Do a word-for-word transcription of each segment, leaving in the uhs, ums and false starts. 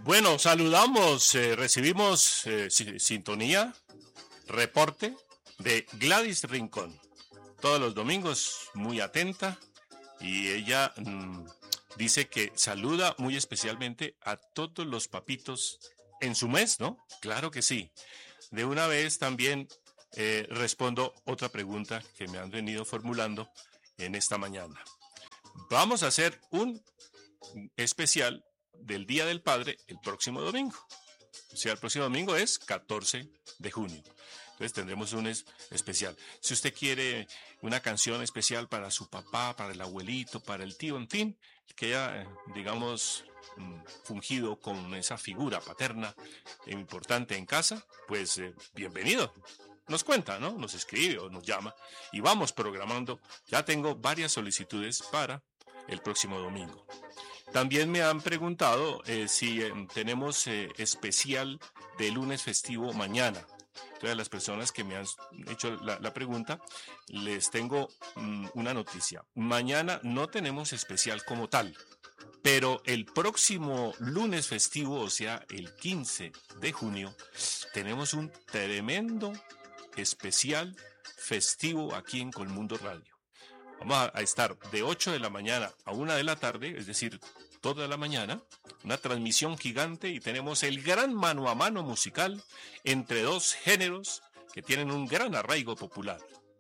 Bueno, saludamos, eh, recibimos eh, si- sintonía, reporte de Gladys Rincón. Todos los domingos, muy atenta, y ella mm, dice que saluda muy especialmente a todos los papitos en su mes, ¿no? Claro que sí. De una vez también eh, respondo otra pregunta que me han venido formulando en esta mañana. Vamos a hacer un especial del Día del Padre el próximo domingo. O sea, el próximo domingo es catorce de junio. Entonces tendremos un es- especial. Si usted quiere una canción especial para su papá, para el abuelito, para el tío, en fin, que haya, eh, digamos, mm, fungido con esa figura paterna importante en casa, pues eh, bienvenido. Nos cuenta, ¿no? Nos escribe o nos llama y vamos programando. Ya tengo varias solicitudes para el próximo domingo. También me han preguntado eh, si eh, tenemos eh, especial de lunes festivo mañana. Todas las personas que me han hecho la, la pregunta, les tengo mm, una noticia. Mañana no tenemos especial como tal, pero el próximo lunes festivo, o sea, el quince de junio, tenemos un tremendo especial festivo aquí en Colmundo Radio. Vamos a, a estar de ocho de la mañana a una de la tarde, es decir, toda la mañana, una transmisión gigante, y tenemos el gran mano a mano musical entre dos géneros que tienen un gran arraigo popular: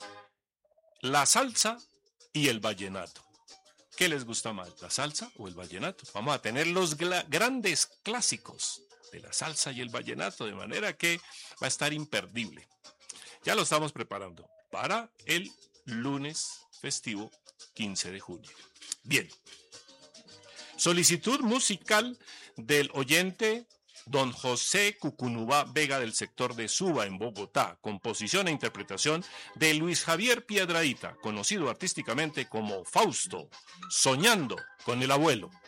la salsa y el vallenato. ¿Qué les gusta más, la salsa o el vallenato? Vamos a tener los gla- grandes clásicos de la salsa y el vallenato, de manera que va a estar imperdible. Ya lo estamos preparando para el lunes festivo quince de junio. Bien. Solicitud musical del oyente don José Cucunubá Vega, del sector de Suba, en Bogotá. Composición e interpretación de Luis Javier Piedrahíta, conocido artísticamente como Fausto, Soñando con el Abuelo.